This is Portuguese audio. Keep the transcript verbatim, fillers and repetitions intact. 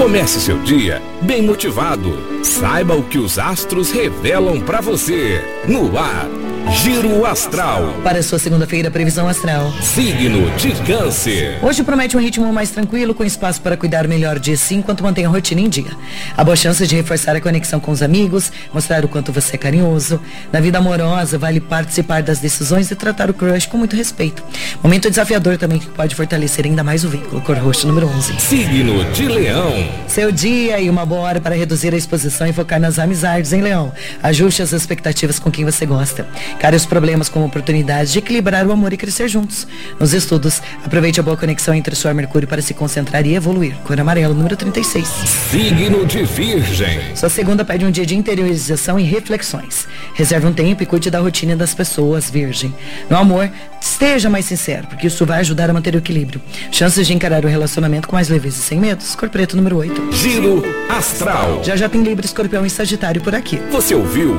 Comece seu dia bem motivado. Saiba o que os astros revelam pra você. No ar, Giro Astral. Para a sua segunda-feira, previsão astral. Signo de Câncer. Hoje promete um ritmo mais tranquilo, com espaço para cuidar melhor de si enquanto mantém a rotina em dia. Há boa chance de reforçar a conexão com os amigos, mostrar o quanto você é carinhoso. Na vida amorosa, vale participar das decisões e tratar o crush com muito respeito. Momento desafiador também que pode fortalecer ainda mais o vínculo. Cor roxo número onze. Signo de Leão. Seu dia e uma boa hora para reduzir a exposição e focar nas amizades, hein, Leão? Ajuste as expectativas com quem você gosta. Care os problemas como oportunidades de equilibrar o amor e crescer juntos. Nos estudos, aproveite a boa conexão entre Sol e Mercúrio para se concentrar e evoluir. Cor amarelo, número trinta e seis. Signo de Virgem. Sua segunda pede um dia de interiorização e reflexões. Reserve um tempo e cuide da rotina das pessoas, Virgem. No amor, esteja mais sincero, porque isso vai ajudar a manter o equilíbrio. Chances de encarar o relacionamento com mais leveza e sem medos. Cor preto, número oito. Giro Astral. Já já tem Libra, Escorpião e Sagitário por aqui. Você ouviu